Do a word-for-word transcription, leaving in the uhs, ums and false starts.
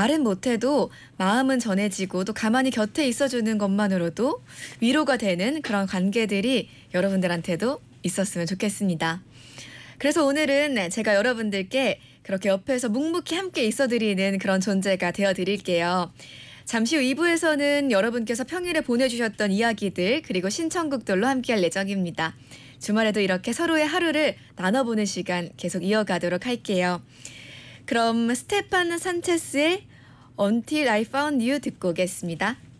말은 못해도 마음은 전해지고 또 가만히 곁에 있어주는 것만으로도 위로가 되는 그런 관계들이 여러분들한테도 있었으면 좋겠습니다. 그래서 오늘은 제가 여러분들께 그렇게 옆에서 묵묵히 함께 있어드리는 그런 존재가 되어드릴게요. 잠시 후 이 부에서는 여러분께서 평일에 보내주셨던 이야기들 그리고 신청곡들로 함께할 예정입니다. 주말에도 이렇게 서로의 하루를 나눠보는 시간 계속 이어가도록 할게요. 그럼 스테판 산체스의 Until I Found You 듣고 오겠습니다.